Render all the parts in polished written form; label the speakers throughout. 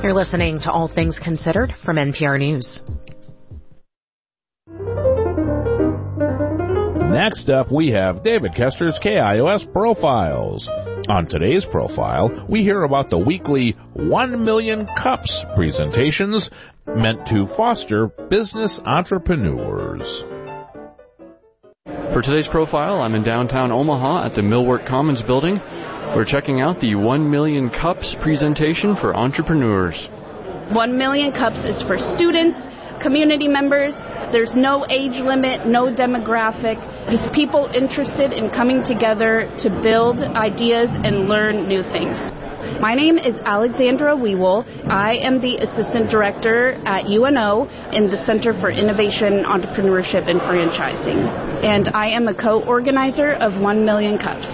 Speaker 1: You're listening to All Things Considered from NPR News.
Speaker 2: Next up, we have David Kester's KIOS Profiles. On today's profile, we hear about the weekly 1 Million Cups presentations meant to foster business entrepreneurs.
Speaker 3: For today's profile, I'm in downtown Omaha at the Millwork Commons building. We're checking out the 1 Million Cups presentation for entrepreneurs.
Speaker 4: 1 Million Cups is for students, community members. There's no age limit, no demographic, just people interested in coming together to build ideas and learn new things. My name is Alexandra Wewell. I am the Assistant Director at UNO in the Center for Innovation, Entrepreneurship, and Franchising. And I am a co-organizer of 1 Million Cups.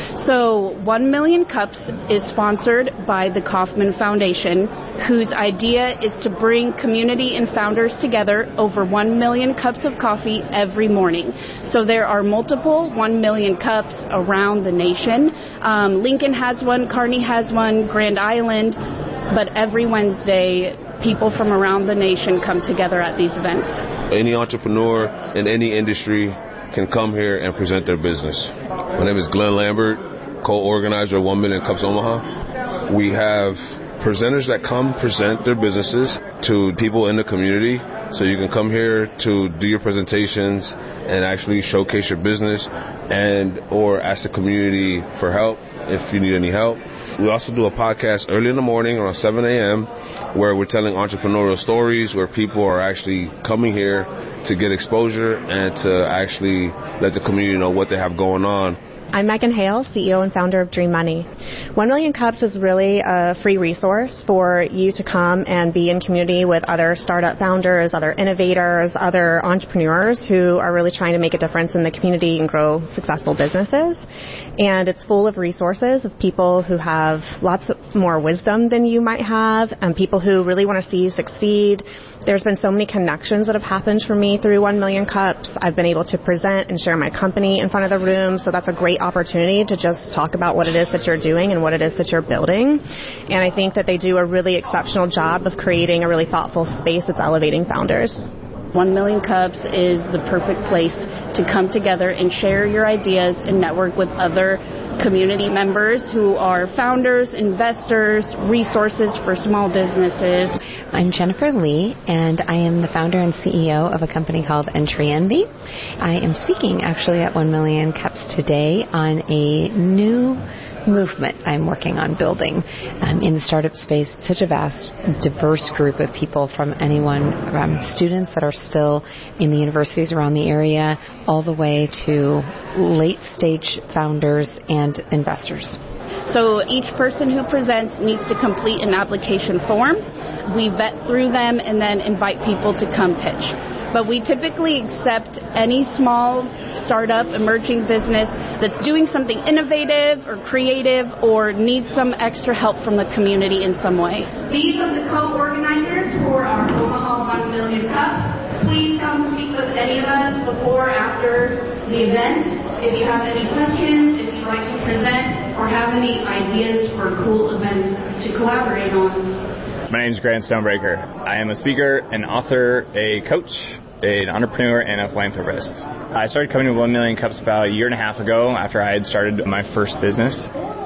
Speaker 4: So 1 Million Cups is sponsored by the Kauffman Foundation, whose idea is to bring community and founders together over 1 million cups of coffee every morning. So there are multiple 1 million cups around the nation. Lincoln has one, Kearney has one, Grand Island, but every Wednesday, people from around the nation come together at these events.
Speaker 5: Any entrepreneur in any industry can come here and present their business. My name is Glenn Lambert, co-organizer of 1 Million Cups Omaha. We have presenters that come present their businesses to people in the community. So you can come here to do your presentations and actually showcase your business and or ask the community for help if you need any help. We also do a podcast early in the morning around 7 a.m. where we're telling entrepreneurial stories where people are actually coming here to get exposure and to actually let the community know what they have going on.
Speaker 6: I'm Megan Hale, CEO and founder of Dream Money. 1 Million Cups is really a free resource for you to come and be in community with other startup founders, other innovators, other entrepreneurs who are really trying to make a difference in the community and grow successful businesses. And it's full of resources of people who have lots more wisdom than you might have and people who really want to see you succeed. There's been so many connections that have happened for me through 1 Million Cups. I've been able to present and share my company in front of the room, so that's a great opportunity to just talk about what it is that you're doing and what it is that you're building. And I think that they do a really exceptional job of creating a really thoughtful space that's elevating founders.
Speaker 4: 1 Million Cups is the perfect place to come together and share your ideas and network with other community members who are founders, investors, resources for small businesses.
Speaker 7: I'm Jennifer Lee, and I am the founder and CEO of a company called Entry Envy. I am speaking actually at 1 Million Cups today on a new movement I'm working on building in the startup space. Such a vast, diverse group of people from anyone from students that are still in the universities around the area all the way to late-stage founders and investors.
Speaker 4: So each person who presents needs to complete an application form. We vet through them and then invite people to come pitch. But we typically accept any small startup, emerging business that's doing something innovative or creative or needs some extra help from the community in some way. These are the co-organizers for our Omaha 1 Million Cups. Please come speak with any of us before or after the event. If you have any questions, if you'd like to present, or have any ideas for cool events to collaborate on.
Speaker 8: My name is Grant Stonebreaker. I am a speaker, an author, a coach, an entrepreneur, and a philanthropist. I started coming to 1 Million Cups about a year and a half ago after I had started my first business.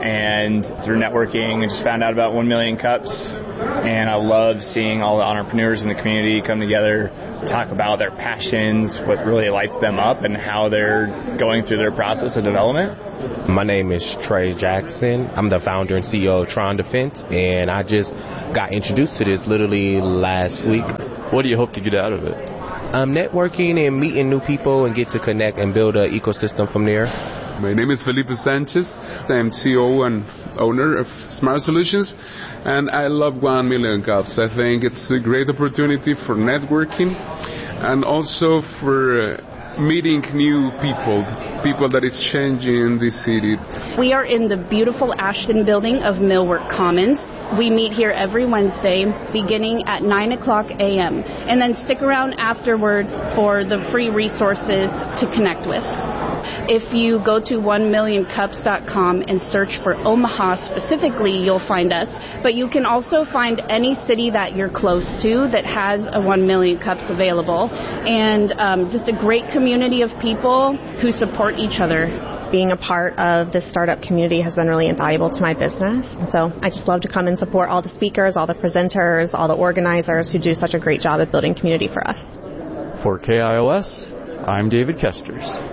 Speaker 8: And through networking, I just found out about 1 Million Cups. And I love seeing all the entrepreneurs in the community come together, talk about their passions, what really lights them up, and how they're going through their process of development.
Speaker 9: My name is Trey Jackson. I'm the founder and CEO of Tron Defense, and I just got introduced to this literally last week.
Speaker 3: What do you hope to get out of it?
Speaker 9: Networking and meeting new people and get to connect and build an ecosystem from there.
Speaker 10: My name is Felipe Sanchez. I'm CEO and owner of Smart Solutions, and I love 1 Million Cups. I think it's a great opportunity for networking and also for meeting new people that is changing the city.
Speaker 4: We are in the beautiful Ashton building of Millwork Commons. We meet here every Wednesday beginning at 9 o'clock a.m. and then stick around afterwards for the free resources to connect with. If you go to 1millioncups.com and search for Omaha specifically, you'll find us. But you can also find any city that you're close to that has a 1 million cups available. And just a great community of people who support each other.
Speaker 6: Being a part of this startup community has been really invaluable to my business. And so I just love to come and support all the speakers, all the presenters, all the organizers who do such a great job at building community for us.
Speaker 3: For KIOS, I'm David Kesters.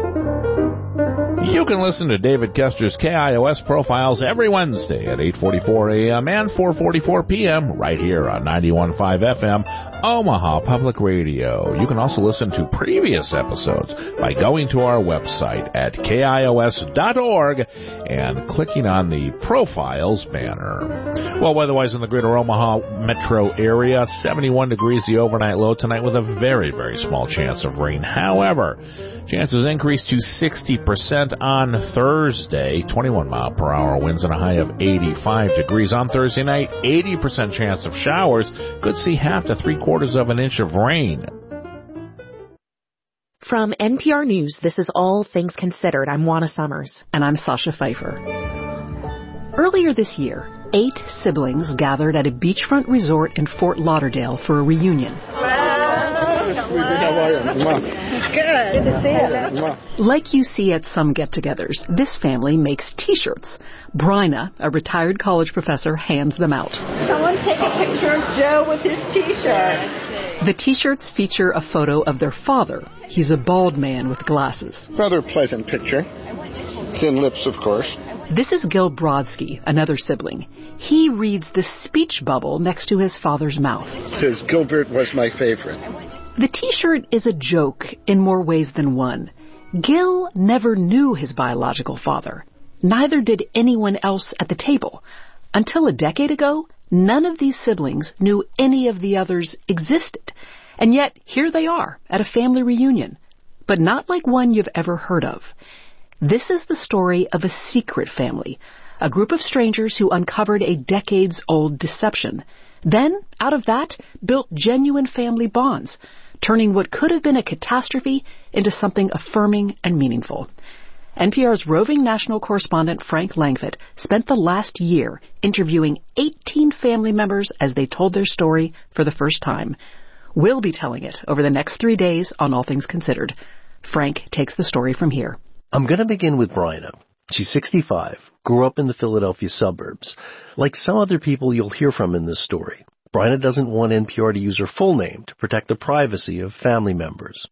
Speaker 2: You can listen to David Kester's KIOS Profiles every Wednesday at 8:44 a.m. and 4:44 p.m. right here on 91.5 FM, Omaha Public Radio. You can also listen to previous episodes by going to our website at KIOS.org and clicking on the Profiles banner. Well, weather-wise in the greater Omaha metro area, 71 degrees the overnight low tonight with a very, very small chance of rain. However, chances increase to 60% on Thursday. 21-mile-per-hour winds and a high of 85 degrees. On Thursday night, 80% chance of showers. Could see half to 3/4 of an inch of rain.
Speaker 1: From NPR News, this is All Things Considered. I'm Juana Summers.
Speaker 11: And I'm Sasha Pfeiffer. Earlier this year, 8 siblings gathered at a beachfront resort in Fort Lauderdale for a reunion.
Speaker 12: Good to see you.
Speaker 11: Like you see at some get-togethers, this family makes T-shirts. Bryna, a retired college professor, hands them out.
Speaker 12: Someone take a picture of Joe with his T-shirt.
Speaker 11: The T-shirts feature a photo of their father. He's a bald man with glasses.
Speaker 13: Rather pleasant picture. Thin lips, of course.
Speaker 11: This is Gil Brodsky, another sibling. He reads the speech bubble next to his father's mouth.
Speaker 13: Says Gilbert was my favorite.
Speaker 11: The T-shirt is a joke in more ways than one. Gil never knew his biological father. Neither did anyone else at the table. Until a decade ago, none of these siblings knew any of the others existed. And yet, here they are at a family reunion. But not like one you've ever heard of. This is the story of a secret family, a group of strangers who uncovered a decades-old deception. Then, out of that, built genuine family bonds, turning what could have been a catastrophe into something affirming and meaningful. NPR's roving national correspondent Frank Langfitt spent the last year interviewing 18 family members as they told their story for the first time. We'll be telling it over the next 3 days on All Things Considered. Frank takes the story from here.
Speaker 14: I'm going to begin with Bryna. She's 65, grew up in the Philadelphia suburbs. Like some other people you'll hear from in this story, Bryna doesn't want NPR to use her full name to protect the privacy of family members.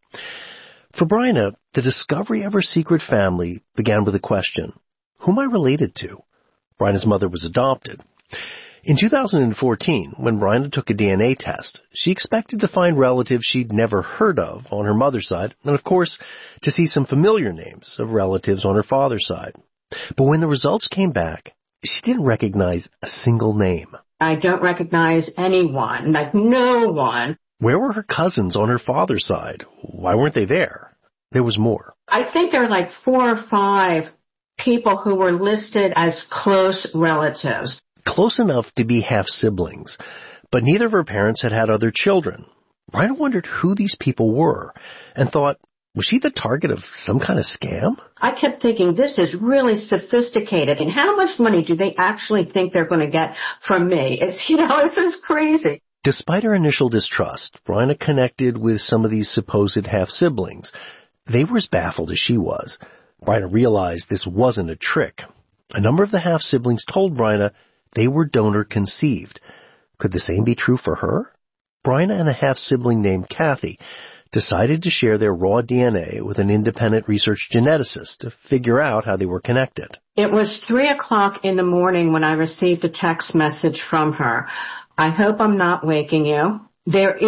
Speaker 14: For Bryna, the discovery of her secret family began with a question: who am I related to? Bryna's mother was adopted. In 2014, when Bryna took a DNA test, she expected to find relatives she'd never heard of on her mother's side, and of course, to see some familiar names of relatives on her father's side. But when the results came back, she didn't recognize a single name.
Speaker 15: I don't recognize anyone, like no one.
Speaker 14: Where were her cousins on her father's side? Why weren't they there? There was more.
Speaker 15: I think there are like 4 or 5 people who were listed as close relatives.
Speaker 14: Close enough to be half-siblings, but neither of her parents had had other children. Bryna wondered who these people were and thought, was she the target of some kind of scam?
Speaker 15: I kept thinking, this is really sophisticated, and how much money do they actually think they're going to get from me? It's this is crazy.
Speaker 14: Despite her initial distrust, Bryna connected with some of these supposed half-siblings. They were as baffled as she was. Bryna realized this wasn't a trick. A number of the half-siblings told Bryna they were donor-conceived. Could the same be true for her? Bryna and a half-sibling named Kathy decided to share their raw DNA with an independent research geneticist to figure out how they were connected.
Speaker 15: It was 3:00 in the morning when I received a text message from her. I hope I'm not waking you. There